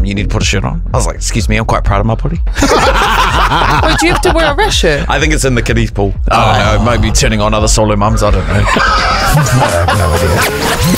you need to put a shirt on. I was like, excuse me, I'm quite proud of my body. Wait, do you have to wear a rest shirt? I think it's in the kiddies pool. I don't know, maybe turning on other solo mums, I don't know. I have no idea.